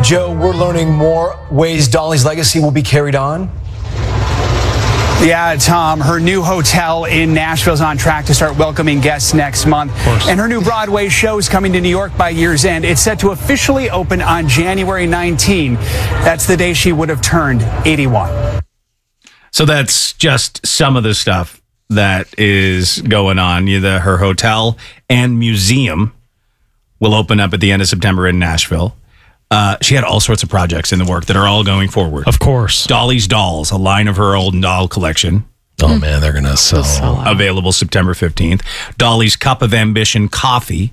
Joe, we're learning more ways Dolly's legacy will be carried on. Yeah, Tom, her new hotel in Nashville is on track to start welcoming guests next month. And her new Broadway show is coming to New York by year's end. It's set to officially open on January 19. That's the day she would have turned 81. So that's just some of the stuff that is going on. Her hotel and museum will open up at the end of September in Nashville. She had all sorts of projects in the work that are all going forward. Of course. Dolly's Dolls, a line of her old doll collection. Oh, man, they're going to sell. Available September 15th. Dolly's Cup of Ambition Coffee.